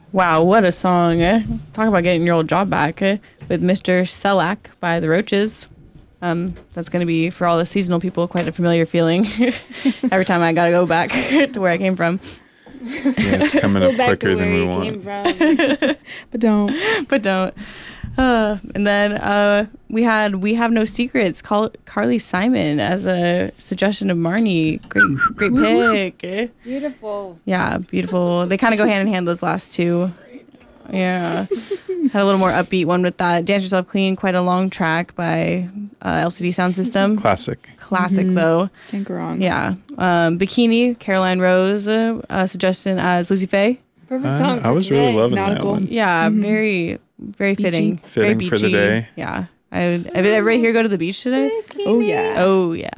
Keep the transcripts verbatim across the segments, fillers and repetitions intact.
Wow, what a song. Eh? Talk about getting your old job back eh? With Mister Selak by The Roaches. Um, that's going to be, for all the seasonal people, quite a familiar feeling. Every time I got to go back to where I came from. Yeah, it's coming up quicker than we want. But don't. But don't. Uh, and then uh, we had We Have No Secrets, Car- Carly Simon as a suggestion of Marnie. Great, great pick. eh? Beautiful. Yeah, beautiful. They kind of go hand in hand, those last two. Yeah. Had a little more upbeat one with that. Dance Yourself Clean, quite a long track by uh, L C D Sound System. Classic. Classic, Mhm. though. Can't go wrong. Yeah. Um, Bikini, Caroline Rose, uh, uh, suggestion as Lucy Faye. Perfect Uh, song I for was today. really loving Nautical. that one. Yeah, Mhm. very, very fitting. Beachy. Very Fitting for the beachy. day. Yeah. I, I did everybody here go to the beach today? Oh, yeah. Oh, yeah.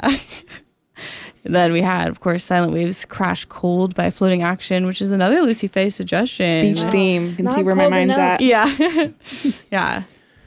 And then we had, of course, Silent Waves Crash Cold by Floating Action, which is another Lucy Faye suggestion. Beach Wow. theme. You can Not see where my cold mind's enough. at. Yeah. Yeah.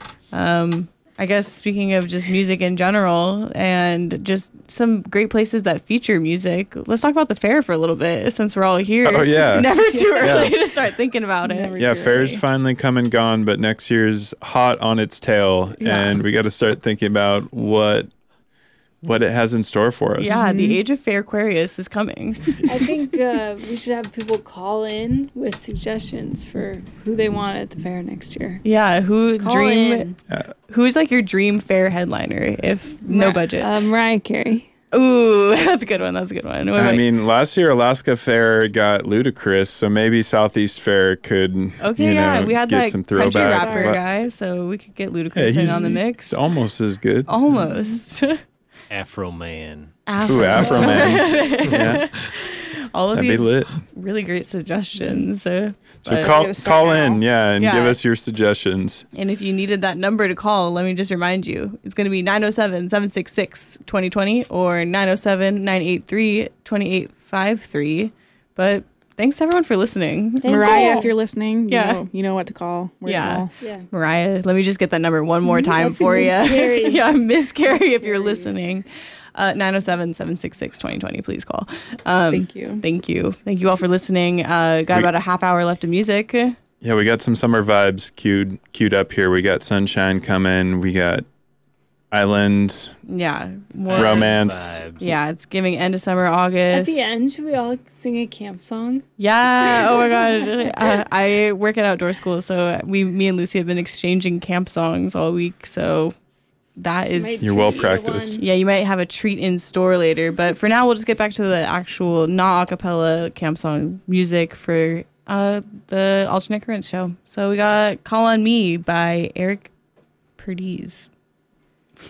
Um, I guess speaking of just music in general and just some great places that feature music, let's talk about the fair for a little bit since we're all here. Oh, yeah. Never too early Yeah. to start thinking about it. Never Yeah, too fair's early. finally come and gone, but next year's hot on its tail, Yeah. and we got to start thinking about what what it has in store for us. Yeah, the age of Fair Aquarius is coming. I think uh, we should have people call in with suggestions for who they want at the fair next year. Yeah, who Call dream in. who's like your dream fair headliner if no Mar- budget? Uh, Mariah Carey. Ooh, that's a good one. That's a good one. What I about- mean, last year Alaska Fair got ludicrous, so maybe Southeast Fair could, okay, you yeah, know, we had get that some country throwback. rapper But- guy, so we could get Yeah, Ludacris in he's, on the mix. he's almost as good. Almost. Afro Man. Ooh, Afro Man. Yeah, All of that'd be these lit. really great suggestions. Uh, So but- call gotta start call now. in, yeah, and Yeah. give us your suggestions. and if you needed that number to call, let me just remind you, it's going to be nine oh seven, seven six six, two oh two oh or nine oh seven, nine eight three, two eight five three. But thanks everyone for listening. Thank Mariah, you. if you're listening, you, Yeah. know, you know what to call. Where Yeah. to call. Yeah. Mariah, let me just get that number one more time That's for you. Miss Carey. Yeah, Miss Carey, if you're Carey. listening. Uh, nine oh seven, seven six six, two oh two oh, please call. Um, Thank you. Thank you. Thank you all for listening. Uh, got We- about a half hour left of music. Yeah, we got some summer vibes queued queued up here. We got Sunshine coming. We got Island, Yeah. More, Romance. Vibes. Yeah, it's giving end of summer, At August. the end, should we all sing a camp song? Yeah. Oh my God. uh, I work at outdoor school, so we, me and Lucy have been exchanging camp songs all week. So that is. Might You're well treat you to practiced. one. Yeah, you might have a treat in store later, but for now, we'll just get back to the actual not a cappella camp song music for uh, the Alternate Currents show. So we got Call on Me by Eric Perdiz.